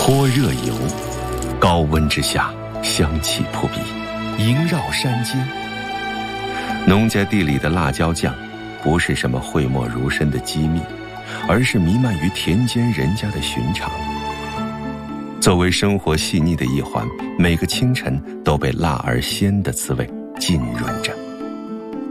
泼热油，高温之下，香气扑鼻，萦绕山间。农家地里的辣椒酱，不是什么讳莫如深的机密，而是弥漫于田间人家的寻常。作为生活细腻的一环，每个清晨都被辣而鲜的滋味浸润着。